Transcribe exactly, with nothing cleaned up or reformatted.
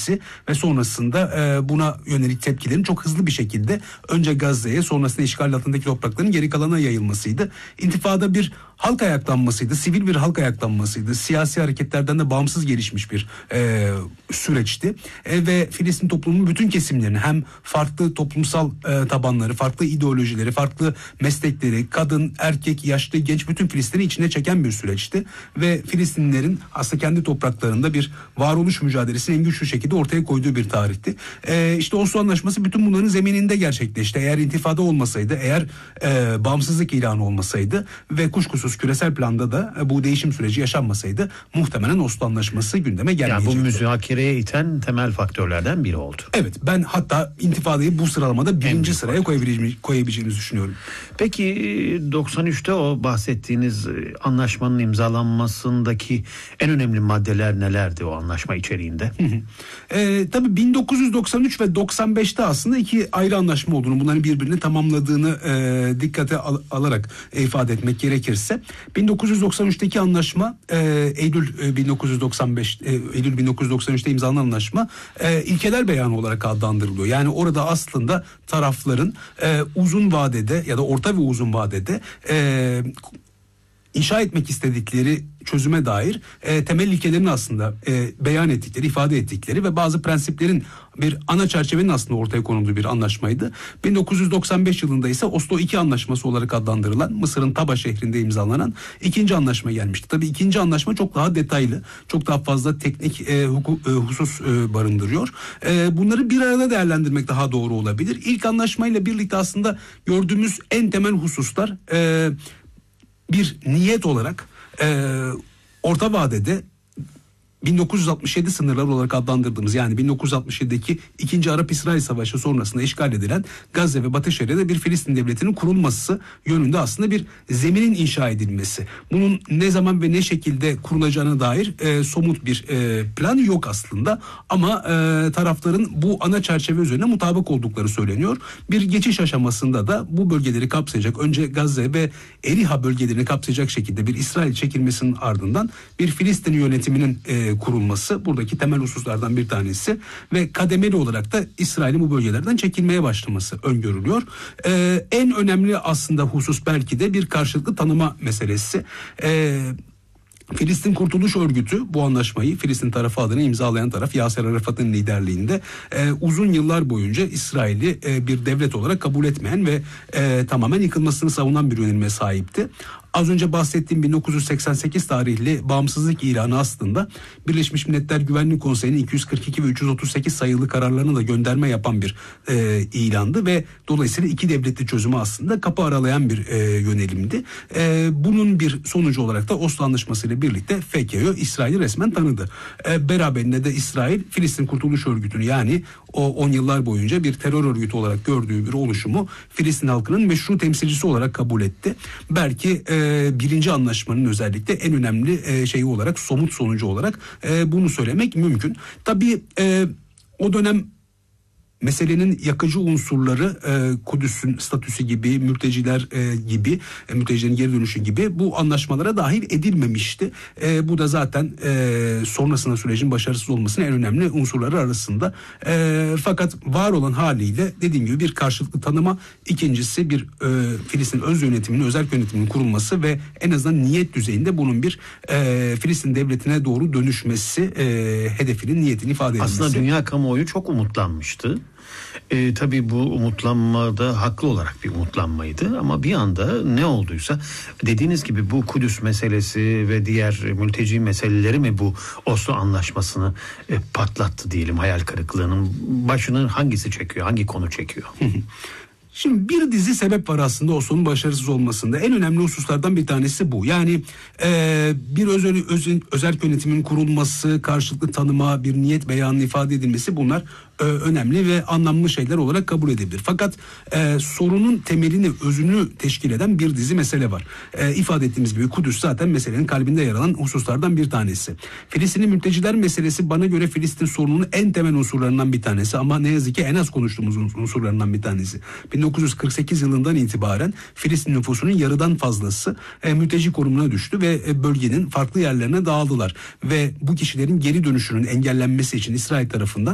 gelmesi ve sonrasında e, buna yönelik tepkilerin çok hızlı bir şekilde önce Gazze'ye, sonrasında işgal altındaki toprakların geri kalanına yayılmasıydı. İntifada bir halk ayaklanmasıydı, sivil bir halk ayaklanmasıydı. Siyasi hareketlerden de bağımsız gelişmiş bir e, süreçti. E, ve Filistin toplumunun bütün kesimlerini, hem farklı toplumsal e, tabanları, farklı ideolojileri, farklı meslekleri, kadın, erkek, yaşlı, genç, bütün Filistin'i içine çeken bir süreçti. Ve Filistinlilerin aslında kendi topraklarında bir varoluş mücadelesini en güçlü şekilde ortaya koyduğu bir tarihti. E, işte Oslo Anlaşması bütün bunların zemininde gerçekleşti. Eğer intifada olmasaydı, eğer e, bağımsızlık ilanı olmasaydı ve kuşkusuz küresel planda da bu değişim süreci yaşanmasaydı muhtemelen Oslo Anlaşması gündeme gelmeyecekti. Yani bu müzakereye iten temel faktörlerden biri oldu. Evet, ben hatta intifadayı bu sıralamada birinci sıraya koyabileceğimizi, koyabileceğimizi düşünüyorum. Peki doksan üçte o bahsettiğiniz anlaşmanın imzalanmasındaki en önemli maddeler nelerdi o anlaşma içeriğinde? Hı hı. E, tabii bin dokuz yüz doksan üç ve doksan beşte aslında iki ayrı anlaşma olduğunu, bunların birbirini tamamladığını e, dikkate al- alarak e, ifade etmek gerekirse, bin dokuz yüz doksan üçteki anlaşma e, Eylül e, bin dokuz yüz doksan beş e, Eylül bin dokuz yüz doksan üçte imzalanan anlaşma e, ilkeler beyanı olarak adlandırılıyor. Yani orada aslında tarafların e, uzun vadede ya da orta ve uzun vadede e, inşa etmek istedikleri çözüme dair e, temel ilkelerini aslında e, beyan ettikleri, ifade ettikleri ve bazı prensiplerin bir ana çerçevenin aslında ortaya konulduğu bir anlaşmaydı. bin dokuz yüz doksan beş yılında ise Oslo iki Anlaşması olarak adlandırılan, Mısır'ın Taba şehrinde imzalanan ikinci anlaşma gelmişti. Tabii ikinci anlaşma çok daha detaylı, çok daha fazla teknik e, hukuk, e, husus e, barındırıyor. E, bunları bir arada değerlendirmek daha doğru olabilir. İlk anlaşmayla birlikte aslında gördüğümüz en temel hususlar e, bir niyet olarak e, orta vadede bin dokuz yüz altmış yedi sınırları olarak adlandırdığımız, yani bin dokuz yüz altmış yedideki ikinci Arap-İsrail Savaşı sonrasında işgal edilen Gazze ve Batı Şeria'da bir Filistin devletinin kurulması yönünde aslında bir zeminin inşa edilmesi. Bunun ne zaman ve ne şekilde kurulacağına dair e, somut bir e, plan yok aslında, ama e, tarafların bu ana çerçeve üzerine mutabık oldukları söyleniyor. Bir geçiş aşamasında da bu bölgeleri kapsayacak, önce Gazze ve Eriha bölgelerini kapsayacak şekilde bir İsrail çekilmesinin ardından bir Filistin yönetiminin e, kurulması buradaki temel hususlardan bir tanesi ve kademeli olarak da İsrail'in bu bölgelerden çekilmeye başlaması öngörülüyor. Ee, en önemli aslında husus belki de bir karşılıklı tanıma meselesi. Ee, Filistin Kurtuluş Örgütü bu anlaşmayı, Filistin tarafı adına imzalayan taraf Yasser Arafat'ın liderliğinde e, uzun yıllar boyunca İsrail'i e, bir devlet olarak kabul etmeyen ve e, tamamen yıkılmasını savunan bir yönelime sahipti. Az önce bahsettiğim bin dokuz yüz seksen sekiz tarihli bağımsızlık ilanı aslında Birleşmiş Milletler Güvenlik Konseyi'nin iki yüz kırk iki ve üç yüz otuz sekiz sayılı kararlarına da gönderme yapan bir e, ilandı ve dolayısıyla iki devletli çözümü aslında kapı aralayan bir e, yönelimdi. E, bunun bir sonucu olarak da Oslo Anlaşması ile birlikte F K Ö İsrail'i resmen tanıdı. E, beraberinde de İsrail Filistin Kurtuluş Örgütü'nü, yani o on yıllar boyunca bir terör örgütü olarak gördüğü bir oluşumu Filistin halkının meşru temsilcisi olarak kabul etti. Belki e, birinci anlaşmanın özellikle en önemli e, şeyi olarak, somut sonucu olarak e, bunu söylemek mümkün. Tabii e, o dönem meselenin yakıcı unsurları e, Kudüs'ün statüsü gibi, mülteciler e, gibi, e, mültecilerin geri dönüşü gibi bu anlaşmalara dahil edilmemişti. E, bu da zaten e, sonrasında sürecin başarısız olmasının en önemli unsurları arasında. E, fakat var olan haliyle dediğim gibi bir karşılıklı tanıma, ikincisi bir e, Filistin öz yönetiminin, özel yönetiminin kurulması ve en azından niyet düzeyinde bunun bir e, Filistin devletine doğru dönüşmesi e, hedefinin, niyetini ifade edilmesi. Aslında dünya kamuoyu çok umutlanmıştı. E, tabii bu umutlanma da haklı olarak bir umutlanmaydı, ama bir anda ne olduysa, dediğiniz gibi bu Kudüs meselesi ve diğer mülteci meseleleri mi bu Oslo Anlaşması'nı e, patlattı diyelim, hayal kırıklığının başını hangisi çekiyor, hangi konu çekiyor? Şimdi bir dizi sebep var aslında Oslo'nun başarısız olmasında. En önemli hususlardan bir tanesi bu. Yani e, bir özel, özel, özel yönetimin kurulması, karşılıklı tanıma, bir niyet beyanının ifade edilmesi, bunlar e, önemli ve anlamlı şeyler olarak kabul edilebilir. Fakat e, sorunun temelini, özünü teşkil eden bir dizi mesele var. E, ifade ettiğimiz gibi Kudüs zaten meselenin kalbinde yer alan hususlardan bir tanesi. Filistinli mülteciler meselesi bana göre Filistin sorununun en temel unsurlarından bir tanesi, ama ne yazık ki en az konuştuğumuz unsurlarından bir tanesi. bin dokuz yüz kırk sekiz yılından itibaren Filistin nüfusunun yarıdan fazlası e, mülteci konumuna düştü ve e, bölgenin farklı yerlerine dağıldılar ve bu kişilerin geri dönüşünün engellenmesi için İsrail tarafından